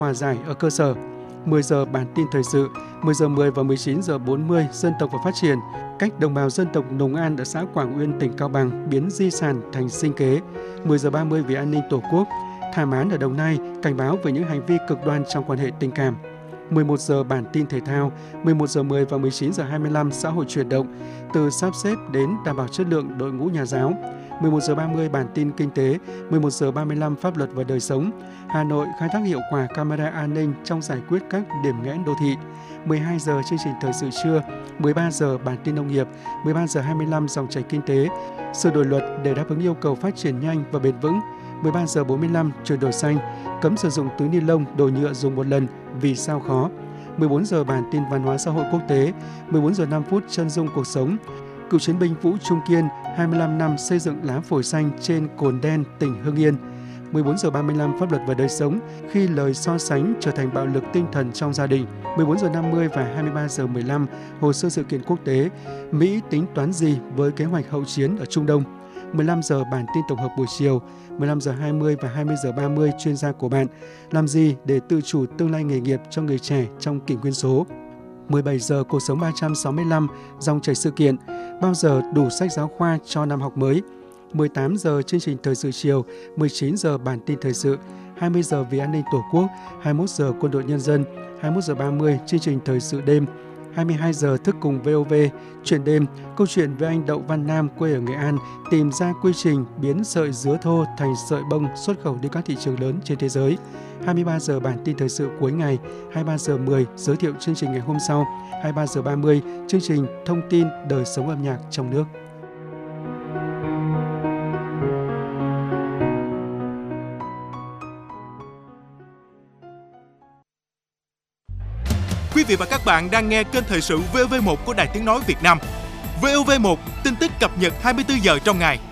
hòa giải ở cơ sở. 10 giờ bản tin thời sự, 10 giờ 10 và 19 giờ 40 dân tộc và phát triển. Cách đồng bào dân tộc Nùng An ở xã Quảng Uyên, tỉnh Cao Bằng biến di sản thành sinh kế. 10 giờ 30 vì an ninh Tổ quốc. Thảm án ở Đồng Nai cảnh báo về những hành vi cực đoan trong quan hệ tình cảm. 11 giờ bản tin thể thao, 11 giờ 10 và 19 giờ 25 xã hội chuyển động, từ sắp xếp đến đảm bảo chất lượng đội ngũ nhà giáo. 11 giờ 30 bản tin kinh tế, 11 giờ 35 pháp luật và đời sống. Hà Nội khai thác hiệu quả camera an ninh trong giải quyết các điểm nghẽn đô thị. 12 giờ chương trình thời sự trưa, 13 giờ bản tin nông nghiệp, 13 giờ 25 dòng chảy kinh tế, sửa đổi luật để đáp ứng yêu cầu phát triển nhanh và bền vững. 13 giờ 45 chuyển đổi xanh, cấm sử dụng túi ni lông, đồ nhựa dùng một lần, vì sao khó. 14 giờ bản tin văn hóa xã hội quốc tế, 14 giờ 5 phút chân dung cuộc sống. Cựu chiến binh Vũ Trung Kiên, 25 năm xây dựng lá phổi xanh trên Cồn Đen, tỉnh Hưng Yên. 14 giờ 35 pháp luật và đời sống, khi lời so sánh trở thành bạo lực tinh thần trong gia đình. 14 giờ 50 và 23 giờ 15 hồ sơ sự kiện quốc tế, Mỹ tính toán gì với kế hoạch hậu chiến ở Trung Đông. 15 giờ bản tin tổng hợp buổi chiều, 15 giờ 20 và 20 giờ 30 chuyên gia của bạn, làm gì để tự chủ tương lai nghề nghiệp cho người trẻ trong kỷ nguyên số. 17 giờ cuộc sống 365, dòng chảy sự kiện, bao giờ đủ sách giáo khoa cho năm học mới. 18 giờ chương trình thời sự chiều, 19 giờ bản tin thời sự, 20 giờ vì an ninh Tổ quốc, 21 giờ quân đội nhân dân, 21 giờ 30 chương trình thời sự đêm, 22 giờ thức cùng VOV, chuyện đêm, câu chuyện về anh Đậu Văn Nam quê ở Nghệ An tìm ra quy trình biến sợi dứa thô thành sợi bông xuất khẩu đi các thị trường lớn trên thế giới. 23 giờ bản tin thời sự cuối ngày, 23 giờ 10 giới thiệu chương trình ngày hôm sau, 23 giờ 30 chương trình thông tin đời sống âm nhạc trong nước. Quý vị và các bạn đang nghe kênh thời sự VOV1 của Đài Tiếng nói Việt Nam. VOV1, tin tức cập nhật 24 giờ trong ngày.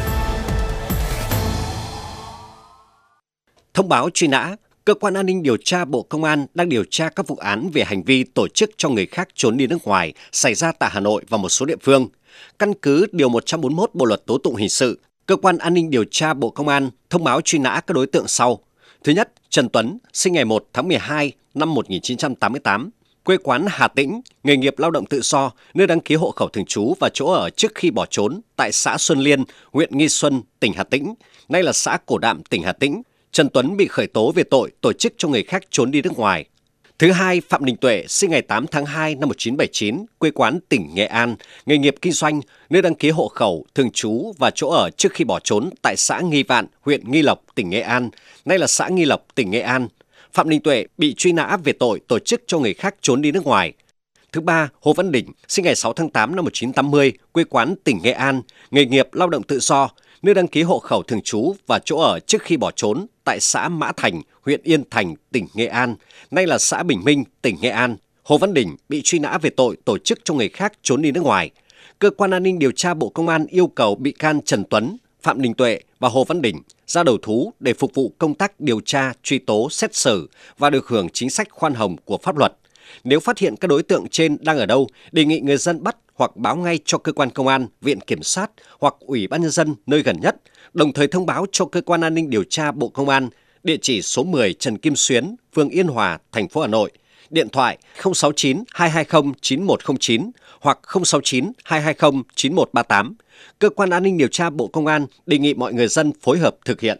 Thông báo truy nã, Cơ quan An ninh điều tra Bộ Công an đang điều tra các vụ án về hành vi tổ chức cho người khác trốn đi nước ngoài xảy ra tại Hà Nội và một số địa phương. Căn cứ Điều 141 Bộ Luật Tố tụng Hình sự, Cơ quan An ninh điều tra Bộ Công an thông báo truy nã các đối tượng sau. Thứ nhất, Trần Tuấn, sinh ngày 1 tháng 12 năm 1988, quê quán Hà Tĩnh, nghề nghiệp lao động tự do, nơi đăng ký hộ khẩu thường trú và chỗ ở trước khi bỏ trốn tại xã Xuân Liên, huyện Nghi Xuân, tỉnh Hà Tĩnh, nay là xã Cổ Đạm, tỉnh Hà Tĩnh. Trần Tuấn bị khởi tố về tội tổ chức cho người khác trốn đi nước ngoài. Thứ hai, Phạm Đình Tuệ, sinh ngày 8 tháng 2 năm 1979, quê quán tỉnh Nghệ An, nghề nghiệp kinh doanh, nơi đăng ký hộ khẩu, thường trú và chỗ ở trước khi bỏ trốn tại xã Nghi Vạn, huyện Nghi Lộc, tỉnh Nghệ An, nay là xã Nghi Lộc, tỉnh Nghệ An. Phạm Đình Tuệ bị truy nã về tội tổ chức cho người khác trốn đi nước ngoài. Thứ ba, Hồ Văn Đỉnh, sinh ngày 6 tháng 8 năm 1980, quê quán tỉnh Nghệ An, nghề nghiệp lao động tự do, nơi đăng ký hộ khẩu thường trú và chỗ ở trước khi bỏ trốn tại xã Mã Thành, huyện Yên Thành, tỉnh Nghệ An, nay là xã Bình Minh, tỉnh Nghệ An. Hồ Văn Đỉnh bị truy nã về tội tổ chức cho người khác trốn đi nước ngoài. Cơ quan An ninh điều tra Bộ Công an yêu cầu bị can Trần Tuấn, Phạm Đình Tuệ và Hồ Văn Đỉnh ra đầu thú để phục vụ công tác điều tra, truy tố, xét xử và được hưởng chính sách khoan hồng của pháp luật. Nếu phát hiện các đối tượng trên đang ở đâu, đề nghị người dân bắt hoặc báo ngay cho cơ quan công an, viện kiểm sát hoặc Ủy ban nhân dân nơi gần nhất, đồng thời thông báo cho cơ quan an ninh điều tra Bộ Công an, địa chỉ số 10 Trần Kim Xuyến, phường Yên Hòa, thành phố Hà Nội, điện thoại 069 220 9109 hoặc 069 220 9138. Cơ quan an ninh điều tra Bộ Công an đề nghị mọi người dân phối hợp thực hiện.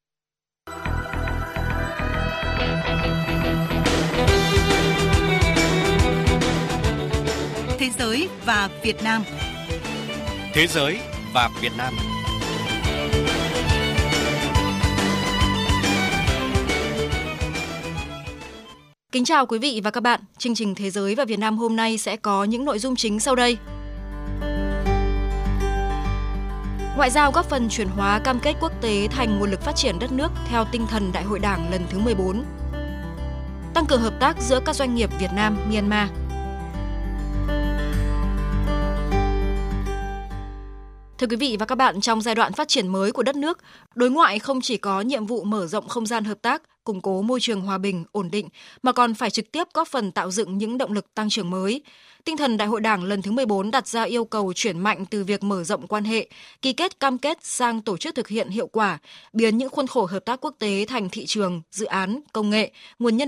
Thế giới và Việt Nam. Thế giới và Việt Nam. Kính chào quý vị và các bạn. Chương trình Thế giới và Việt Nam hôm nay sẽ có những nội dung chính sau đây. Ngoại giao góp phần chuyển hóa cam kết quốc tế thành nguồn lực phát triển đất nước theo tinh thần Đại hội Đảng lần thứ 14. Tăng cường hợp tác giữa các doanh nghiệp Việt Nam, Myanmar. Thưa quý vị và các bạn, trong giai đoạn phát triển mới của đất nước, đối ngoại không chỉ có nhiệm vụ mở rộng không gian hợp tác, củng cố môi trường hòa bình, ổn định, mà còn phải trực tiếp góp phần tạo dựng những động lực tăng trưởng mới. Tinh thần Đại hội Đảng lần thứ 14 đặt ra yêu cầu chuyển mạnh từ việc mở rộng quan hệ, ký kết cam kết sang tổ chức thực hiện hiệu quả, biến những khuôn khổ hợp tác quốc tế thành thị trường, dự án, công nghệ, nguồn nhân